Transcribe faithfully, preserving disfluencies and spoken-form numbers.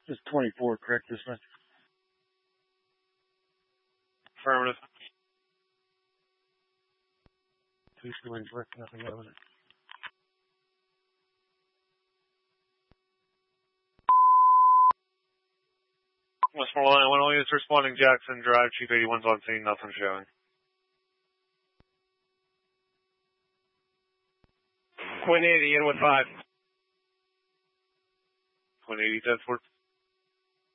Just twenty-four, correct, this much? Affirmative. Two swings work, nothing over it. Westmore Line, one all units responding, Jackson Drive, Chief eighty-one's on scene, nothing showing. Quinn eighty, in with five. Quinn eighty, ten four.